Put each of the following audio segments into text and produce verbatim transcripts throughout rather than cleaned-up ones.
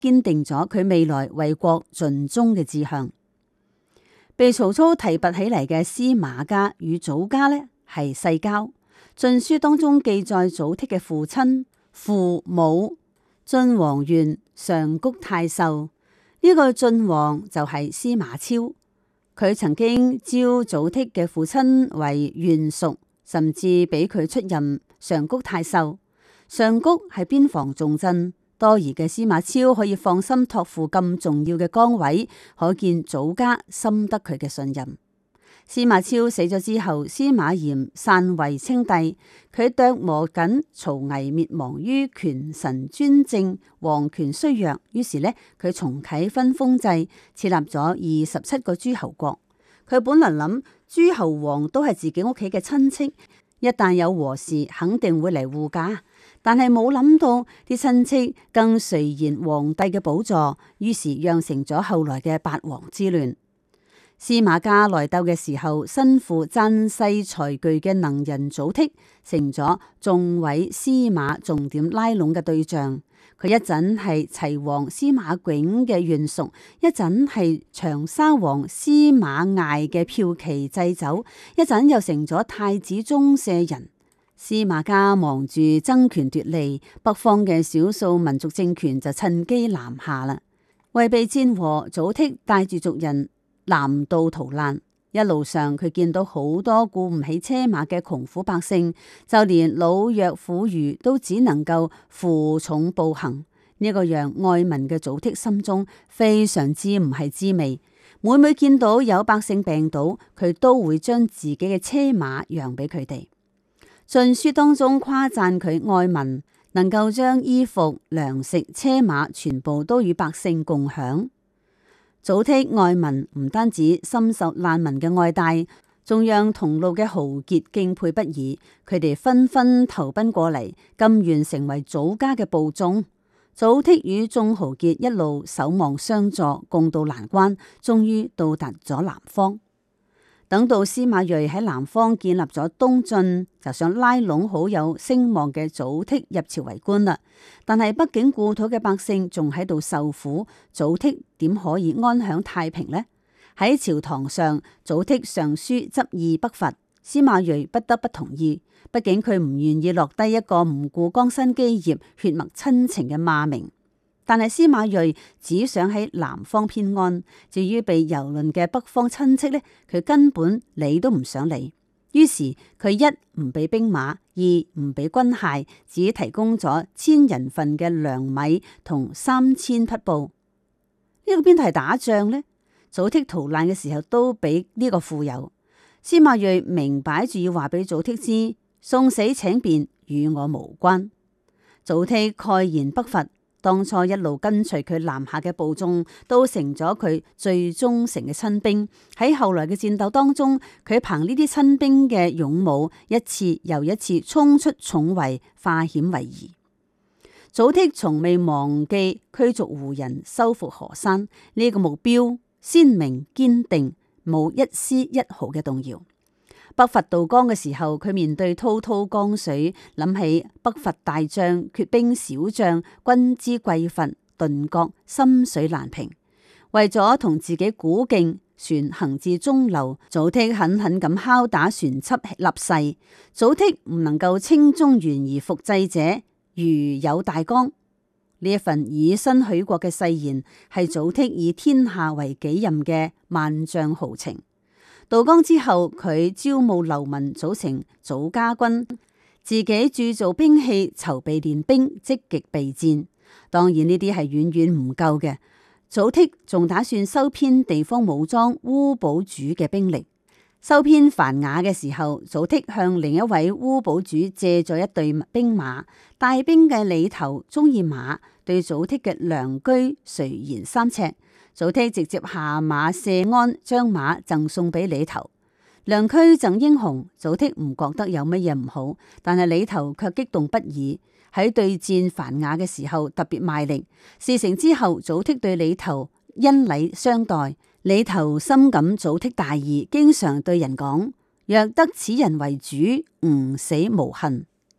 堅定咗佢未來為國盡忠嘅志向。被曹操提拔起嚟嘅司馬家與祖家呢係世交。晉書當中記載祖逖嘅父親父母晉王縣上谷太守，呢、這個晉王就係司馬昭。佢曾經招祖逖嘅父親為縣屬，甚至俾佢出任上谷太守。上谷係邊防重鎮，多疑嘅司馬昭可以放心託付咁重要嘅崗位，可見祖家深得佢嘅信任。司馬昭死咗之後，司馬炎禪位稱帝，佢琢磨緊曹魏滅亡於權臣專政，皇權衰弱，於是呢，佢重啟分封制，設立咗二十七個諸侯國。佢本能諗諸侯王都係自己屋企嘅親戚，一旦有禍事，肯定會嚟護駕。但係冇諗到啲親戚更垂涎皇帝嘅寶座，於是釀成咗後來嘅八王之亂。司馬家內鬥嘅時候，身負贊世才具嘅能人祖逖，成咗眾位司馬重點拉攏嘅對象。佢一陣係齊王司馬冏嘅縣屬，一陣係長沙王司馬艾嘅驃騎祭酒，一陣又成咗太子中舍人。司馬家忙住爭權奪利，北方嘅少數民族政權就趁機南下啦。為避戰禍，祖逖帶住族人南渡逃難，一路上佢見到好多顧唔起車馬嘅窮苦百姓，就連老弱婦孺都只能夠負重步行。呢、這個讓愛民嘅祖逖心中非常之唔係滋味。每每見到有百姓病倒，佢都會將自己嘅車馬讓俾佢哋。晉書當中誇讚佢愛民，能夠將衣服、糧食、車馬全部都與百姓共享。祖逖愛民唔單止深受難民嘅愛戴，仲讓同路嘅豪傑敬佩不已。佢哋紛紛投奔過嚟，甘願成為祖家嘅部眾。祖逖與眾豪傑一路守望相助，共度難關，終於到達咗南方。等到司馬睿喺南方建立咗東晉，就想拉攏好有聲望嘅祖逖入朝為官啦。但係畢竟故土嘅百姓仲喺度受苦，祖逖點可以安享太平呢？喺朝堂上，祖逖上書執意北伐，司馬睿不得不同意。畢竟佢唔願意落低一個唔顧江山基業、血脈親情嘅罵名。但係司馬睿只想喺南方偏安，至於被蹂躪嘅北方親戚呢，佢根本理都唔想理。於是佢一唔俾兵馬，二唔俾軍械，只提供咗千人份嘅糧米同三千匹布。呢、這個邊度係打仗呢？祖逖逃難嘅時候都俾呢個富有。司馬睿明擺住要話俾祖逖知，送死請便與我無關。祖逖慨然北伐。當初一路跟隨佢南下嘅部眾，都成咗佢最忠誠嘅親兵。喺後來嘅戰鬥當中，佢憑呢啲親兵嘅勇武，一次又一次衝出重圍，化險為夷。祖逖從未忘記驅逐胡人、收復河山呢、這個目標，鮮明堅定，冇一絲一毫嘅動搖。北伐渡江嘅時候，佢面對滔滔江水，諗起北伐大將缺兵少將，軍之匱乏，頓覺心水難平。為咗同自己鼓勁，船行至中流，祖逖狠狠咁敲打船葺立誓。祖逖唔能夠稱中原而復濟者，如有大江。呢一份以身許國嘅誓言，係祖逖以天下為己任嘅萬丈豪情。渡江之後，佢招募流民組成祖家軍，自己鑄造兵器，籌備練兵，積極備戰。當然呢啲係遠遠唔夠嘅。祖逖仲打算收編地方武裝烏堡主嘅兵力。收編樊雅嘅時候，祖逖向另一位烏堡主借咗一隊兵馬。帶兵嘅李頭中意馬，對祖逖嘅良車垂涎三尺。祖逖直接下馬謝鞍，將馬贈送俾李頭。良駒贈英雄，祖逖唔覺得有乜嘢唔好，但係李頭卻激動不已。喺對戰樊雅嘅時候特別賣力。事成之後，祖逖對李頭恩禮相待。李頭深感祖逖大義，經常對人講：若得此人為主，吾死無恨。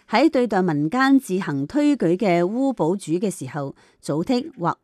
喺對待民間自行推舉嘅烏堡主嘅時候，祖逖或